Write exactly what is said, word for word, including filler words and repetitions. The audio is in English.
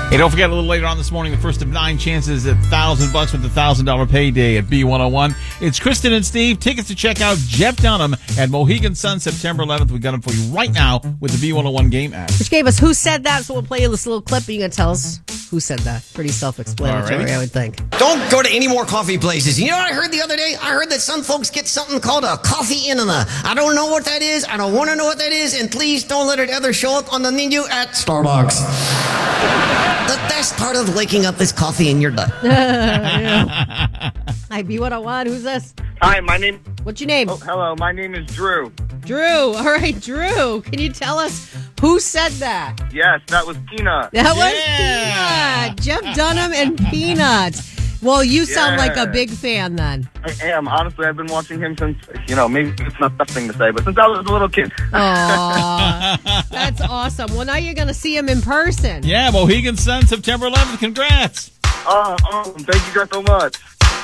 Hey, don't forget, a little later on this morning, the first of nine chances at one thousand bucks with the one thousand dollars payday at B one oh one. It's Kristen and Steve. Tickets to check out Jeff Dunham at Mohegan Sun September eleventh. We got them for you right now with the B one oh one game app. Which gave us Who Said That, so we'll play you this little clip and you can tell us who said that. Pretty self-explanatory, Alrighty. I would think. Don't go to any more coffee places. You know what I heard the other day? I heard that some folks get something called a coffee inna. I don't know what that is. I don't want to know what that is. And please don't let it ever show up on the menu at Starbucks. The best part of waking up is coffee in your butt. Hi, B one oh one. Who's this? Hi, my name. What's your name? Oh, hello. My name is Drew. Drew. All right, Drew. Can you tell us who said that? Yes, that was Peanut. That Yeah. was Peanut. Jeff Dunham and Peanut. Well, you sound Yeah. like a big fan then. I am. Honestly, I've been watching him since, you know, maybe it's not the best thing to say, but since I was a little kid. Aw, that's awesome. Well, now you're going to see him in person. Yeah, Mohegan Sun September eleventh. Congrats. Oh, awesome. Thank you guys so much.